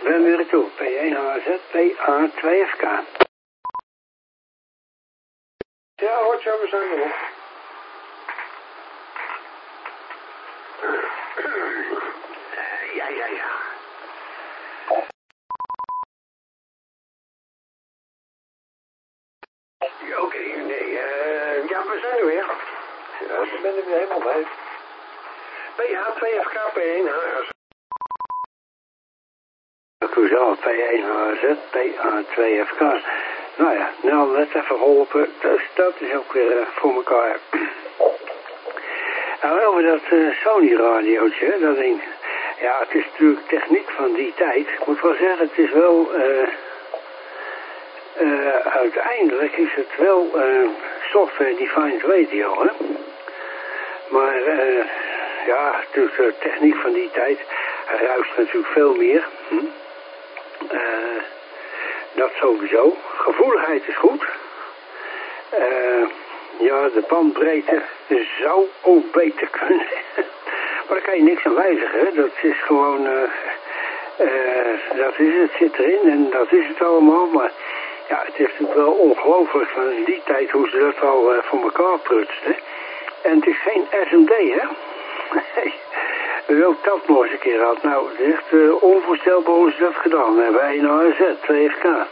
Ben weer toe. P1HZ, PA2FK. Ja, hoort zo, we zijn erop. Ja. Oké, nee, ja, we zijn er weer. Ja, ik ben er weer helemaal bij. PH2FK, P1HZ. Cruzaal, P1HZ, PA2FK. Nou ja, nou net even geholpen. Dus dat is ook weer voor elkaar. Nou, over dat Sony-radiootje, dat ding. Ja, het is natuurlijk techniek van die tijd. Ik moet wel zeggen, het is wel... uiteindelijk is het wel software-defined radio, hè. Maar ja, dus de techniek van die tijd ruist natuurlijk veel meer. Dat sowieso. Gevoeligheid is goed. Ja, de bandbreedte zou ook beter kunnen. Maar daar kan je niks aan wijzigen, hè. Dat is gewoon... dat is het, zit erin en dat is het allemaal, maar... Ja, het is natuurlijk wel ongelooflijk van in die tijd hoe ze dat al voor elkaar prutsten. En het is geen SMD, hè? Nee, ook dat nog eens een keer had. Nou, het is echt onvoorstelbaar hoe ze dat gedaan hebben. 1HZ, 2FK.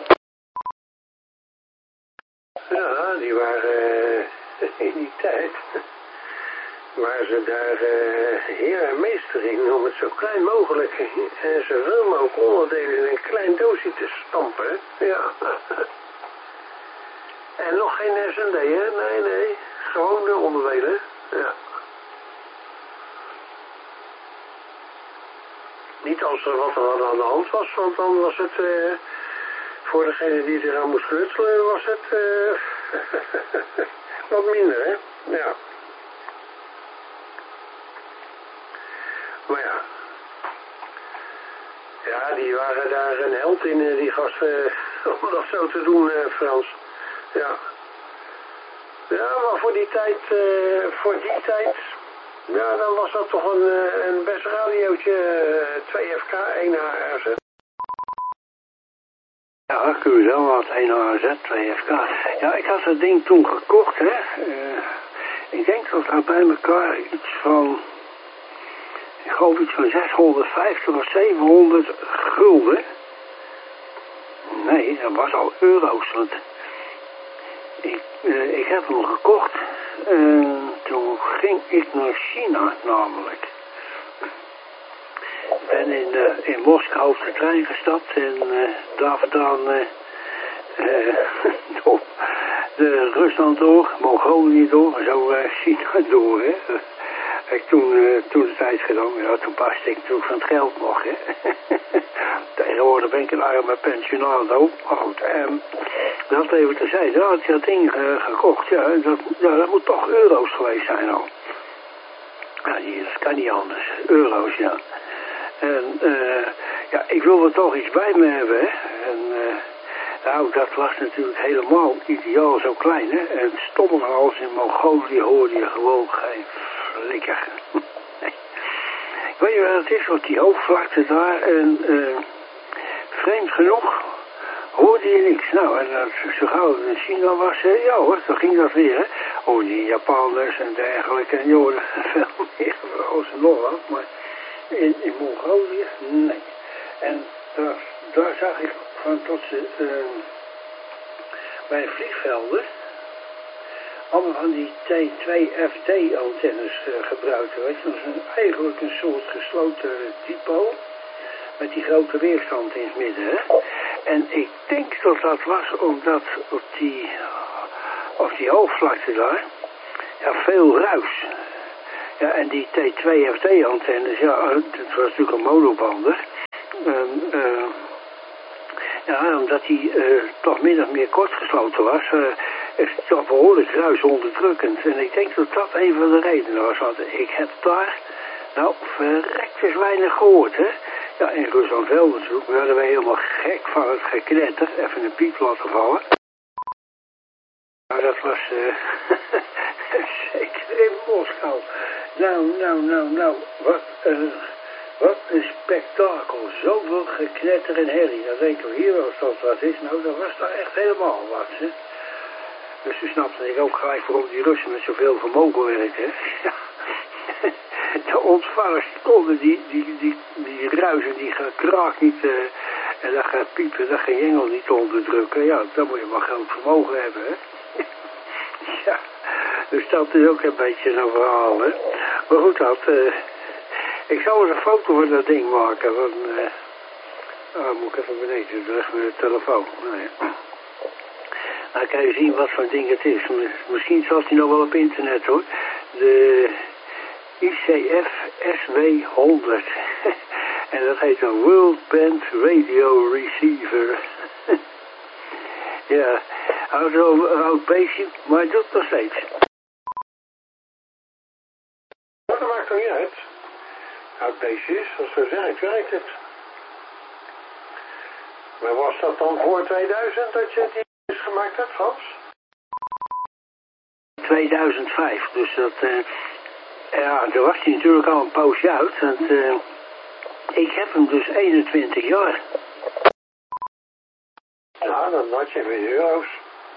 Ja, die waren in die tijd... waren ze daar heer en meester in om het zo klein mogelijk en zoveel mogelijk onderdelen in een klein doosje te stampen. Ja. En nog geen SND, hè? Nee. Gewoon de onderdelen. Ja. Niet als er wat aan de hand was, want dan was het voor degene die eraan moest knutselen, was het wat minder, hè? Ja. Maar ja. Ja, die waren daar een held in, die gasten, om dat zo te doen, Frans. Ja. Ja, maar voor die tijd, ja, dan was dat toch een best radiootje, 2FK, 1HZ. Ja, Cruzaal had 1HZ, 2FK. Ja, ik had dat ding toen gekocht, hè. Ik denk dat dat bij elkaar iets van... Ik geloof iets van 650 of 700 gulden. Nee, dat was al euro's. Want ik heb hem gekocht. Toen ging ik naar China namelijk. Ik ben in Moskou op de trein gestapt en daar vandaan door de Rusland door, Mongolië door, zo China door, hè. Ik toen de tijd gedaan, ja, toen paste ik natuurlijk van het geld nog, hè. Tegenwoordig ben ik een arme pensionado, maar goed, dat even terzijde, had ik dat ding gekocht, ja, dat moet toch euro's geweest zijn al. Ja, dat kan niet anders, euro's, ja. En ja, ik wilde toch iets bij me hebben, hè. En nou, dat was natuurlijk helemaal ideaal zo klein, hè. En stommer als in Mongolië hoorde je gewoon geen flikker. Nee. Weet je wat het is, wat die hoogvlakte daar, en vreemd genoeg hoorde je niks. Nou, en zo gauw het in China was, ja hoor, dan ging dat weer, hè. Oh, die Japanners en dergelijke, en je hoorde veel meer als nog wat, maar in Mongolië, nee. En daar zag ik van tot ze bij vliegvelden allemaal van die T2FT-antennes gebruiken. Weet je, dat is eigenlijk een soort gesloten depot met die grote weerstand in het midden. Hè? En ik denk dat dat was omdat op die hoogvlakte daar, ja, veel ruis. Ja, en die T2FT-antennes, ja, dat was natuurlijk een monobander. Ja, omdat die toch min of meer kortgesloten was, is het toch behoorlijk ruisonderdrukkend. En ik denk dat dat een van de redenen was, want ik heb daar, nou, verrekt is weinig gehoord, hè. Ja, in Rusland wel natuurlijk, maar werden wij helemaal gek van het geknetter, even een piep laten vallen. Nou, dat was zeker in Moskou. Nou, wat Wat een spektakel. Zoveel geknetter en herrie. Dat denk ik hier wel eens dat wat is. Nou, dat was daar echt helemaal wat, hè. Dus toen snapte ik ook gelijk waarom die Russen met zoveel vermogen werken, hè. De ontvangers konden die ruizen, die gekraak niet, en dat gaat piepen, dat geen engel niet onderdrukken. Ja, dan moet je maar groot vermogen hebben, hè. Ja, dus dat is ook een beetje zo'n verhaal, hè. Maar goed, ik zou eens een foto van dat ding maken. Moet ik even beneden, terug met de telefoon. Nou ja. Dan kan je zien wat voor ding het is. Misschien staat hij nog wel op internet, hoor. De ICF SW100. En dat heet een World Band Radio Receiver. Ja, een oud beestje, maar het doet nog steeds. Dat maakt er niet uit. Oud beestje is, als zo werkt, werkt het. Maar was dat dan voor 2000 dat je die gemaakt hebt, Frans? 2005, dus dat... ja, daar was hij natuurlijk al een poosje uit. Want, ik heb hem dus 21 jaar. Ja, dan had je weer euro's.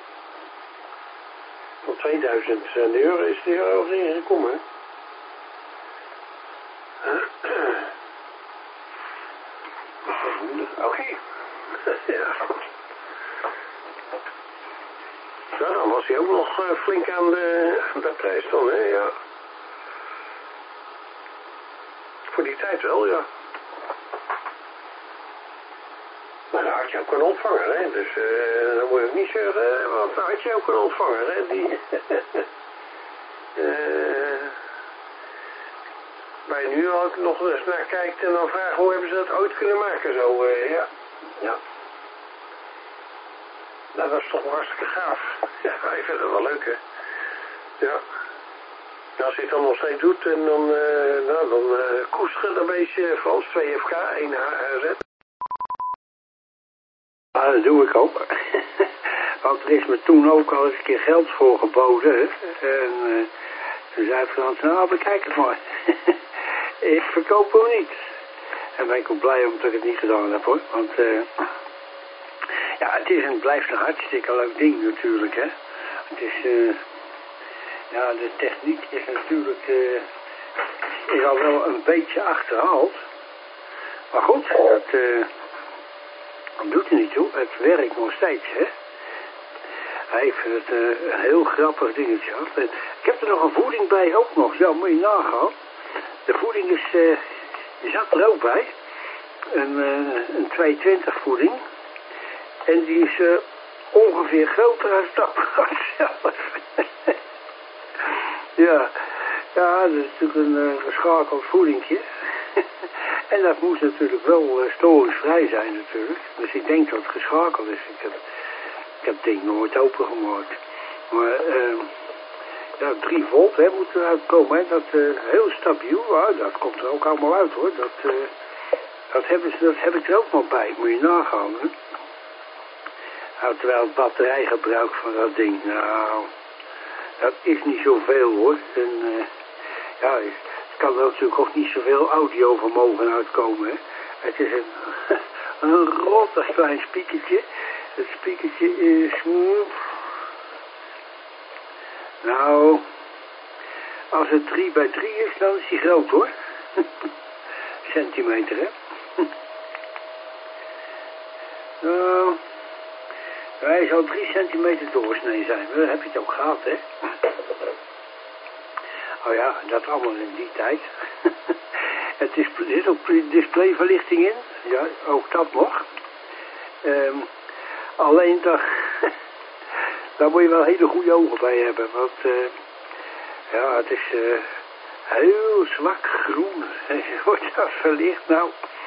Van 2000 euro is de euro erin gekomen. Oké. Ja. Nou, dan was hij ook nog flink aan de prijs dan, hè, ja. Voor die tijd wel, ja. Maar dan had je ook een ontvanger, hè. Dus dan moet je ook niet zeggen, want dan had je ook een ontvanger, hè. Die... waar je nu ook nog eens naar kijkt en dan vraagt hoe hebben ze dat ooit kunnen maken, zo, ja. Ja. Nou, dat is toch wel hartstikke gaaf. Ja, ik vind het wel leuk, hè. Ja. Als je het dan nog steeds doet en dan, koesteren een beetje Frans, 2FK, 1 HRZ. Ja, dat doe ik ook. Want er is me toen ook al eens een keer geld voor geboden. Hè? En toen zei Frans, nou bekijk het maar. Ik verkoop hem niet. En ben ik ook blij omdat ik het niet gedaan heb, hoor. Want ja, het blijft een hartstikke leuk ding natuurlijk, hè. Het is, ja, de techniek is natuurlijk, is al wel een beetje achterhaald. Maar goed, dat doet er niet toe. Het werkt nog steeds, hè. Ik vind het een heel grappig dingetje. Ik heb er nog een voeding bij ook nog. Ja, moet je nagaan. De voeding is, die zat er ook bij. Een 220 voeding. En die is ongeveer groter als dat zelf. Ja, dat is natuurlijk een geschakeld voedingje. En dat moest natuurlijk wel storingsvrij zijn natuurlijk. Dus ik denk dat het geschakeld is. Ik heb het ding nooit opengemaakt. Maar ja, 3 volt hè, moet eruit komen. Hè. Dat heel stabiel. Dat komt er ook allemaal uit, hoor. Dat heb ik er ook nog bij. Moet je nagaan. Hè. Nou, terwijl het batterijgebruik van dat ding, nou, dat is niet zoveel, hoor. En ja, het kan er natuurlijk ook niet zoveel audiovermogen uitkomen, hè. Het is een rottig klein spiekertje. Het spiekertje is... Nou, als het 3 bij 3 is, dan is hij groot, hoor. Centimeter, hè. Nou, hij zal 3 centimeter doorsnee zijn. Dan heb je het ook gehad, hè. Oh ja, dat allemaal in die tijd. Er zit ook displayverlichting in. Ja, ook dat nog. Alleen daar moet je wel hele goede ogen bij hebben. Want ja, het is heel zwak groen. Wordt dat verlicht nou.